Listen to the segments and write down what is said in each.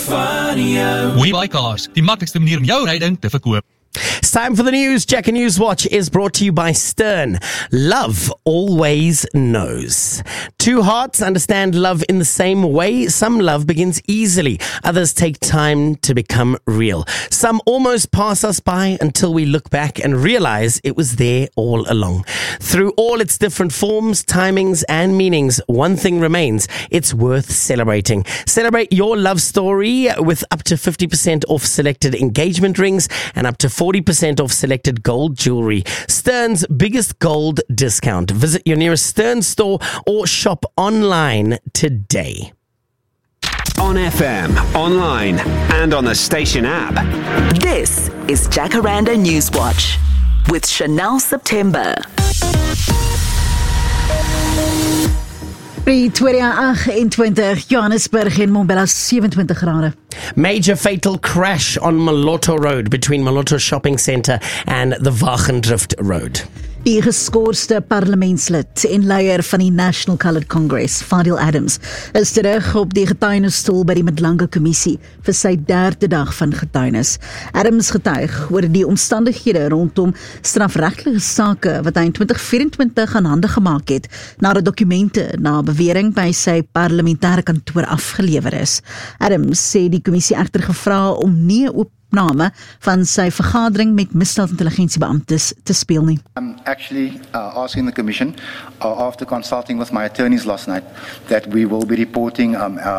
Stefania. WeBuyCars, die maklikste manier om jou ryding te verkoop. It's time for the news. Jack and News Watch is brought to you by Stern. Love always knows. Two hearts understand love in the same way. Some love begins easily. Others take time to become real. Some almost pass us by until we look back and realize it was there all along. Through all its different forms, timings, and meanings, one thing remains. It's worth celebrating. Celebrate your love story with up to 50% off selected engagement rings and up to 40% off selected gold jewelry. Stern's biggest gold discount. Visit your nearest Stern store or shop online today. On FM, online, and on the station app. This is Jacaranda News Watch with Chanel September. Pretoria 28, Johannesburg en Mbombela 27 grade. Major fatal crash on Maloto Road between Maloto Shopping Centre and the Wagendrift Road. Die geskorste parlementslid en leier van die National Coloured Congress, Fadil Adams, is terug op die getuienisstoel by die Madlanga Kommissie vir sy 3de dag van getuienis. Adams getuig oor die omstandighede rondom strafregtelike sake wat hy in 2024 aan hande gemaak het, nadat dokumente na bewering by sy parlementêre kantoor afgelewer is. Adams sê die kommissie egter gevra om nie 'n opname van sy vergadering met misdaadintelligensiebeamptes te speel nie. I'm actually asking the Commission, after consulting with my attorneys last night, that we will be reporting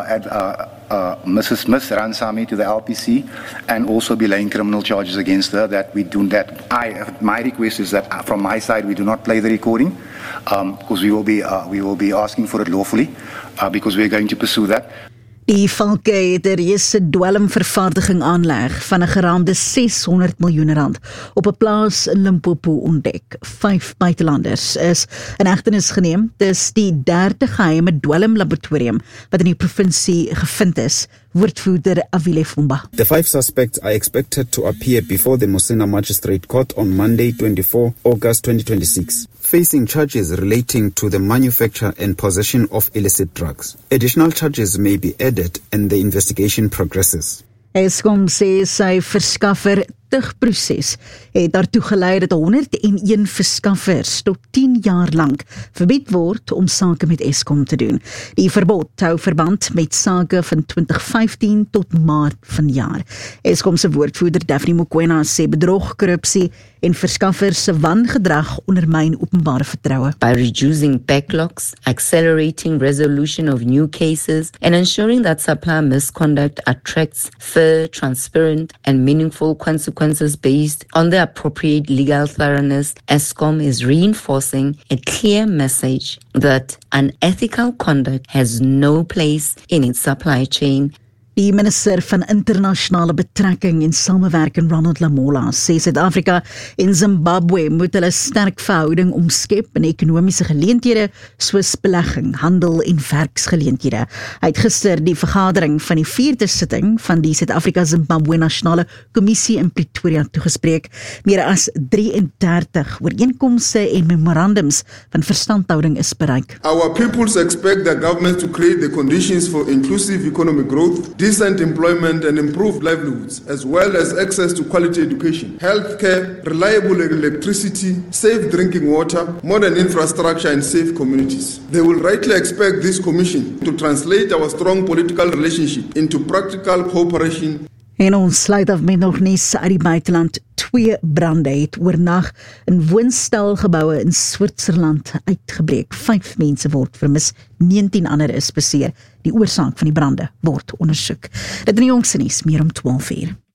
Mrs. Smith Ransami to the LPC and also be laying criminal charges against her. That we do that. My request is that from my side we do not play the recording because we will be asking for it lawfully because we are going to pursue that. Die valke het 'n reuse dwelmvervaardiging aanleg van 'n geraamde 600 miljoen rand op 'n plaas in Limpopo ontdek. 5 buitelanders is in hegtenis geneem. Dis die 3de geheime dwelmlaboratorium wat in die provinsie gevind is. Woordvoerder Avile Fumba. The 5 suspects are expected to appear before the Musina Magistrate Court on Monday, 24 August 2026, facing charges relating to the manufacture and possession of illicit drugs. Additional charges may be added and the investigation progresses. Eskom sê sy verskaffer proses het daartoe gelei dat 101 verskaffers tot 10 jaar lank verbied word om sake met Eskom te doen. Die verbod hou verband met sake van 2015 tot Maart vanjaar. Eskom se woordvoerder Daphne Mokoena sê bedrog, korrupsie en verskaffers se wangedrag ondermyn openbare vertroue. By reducing backlogs, accelerating resolution of new cases, and ensuring that supply misconduct attracts fair, transparent, and meaningful consequences based on the appropriate legal thoroughness, Eskom is reinforcing a clear message that unethical conduct has no place in its supply chain. Die minister van internasionale betrekking en samewerking Ronald Lamola sê Suid-Afrika en Zimbabwe moet hulle sterk verhouding omskep in ekonomiese geleenthede soos belegging, handel en werksgeleenthede. Hy het gister die vergadering van die 4de sitting van die Suid-Afrika-Zimbabwe Nasionale Kommissie in Pretoria toegespreek. Meer as 33 ooreenkomste en memorandums van verstandhouding is bereik. Our peoples expect the government to create the conditions for inclusive economic growth, decent employment and improved livelihoods, as well as access to quality education, healthcare, reliable electricity, safe drinking water, modern infrastructure and safe communities. They will rightly expect this commission to translate our strong political relationship into practical cooperation. En ons sluit af met nog nuus uit die buiteland. 2 brande het oornag in woonstelgeboue in Switserland uitgebreek. 5 mense word vermis, 19 ander is beseer. Die oorsaak van die brande word ondersoek. Dit in die jongste nuus, meer om 12 uur.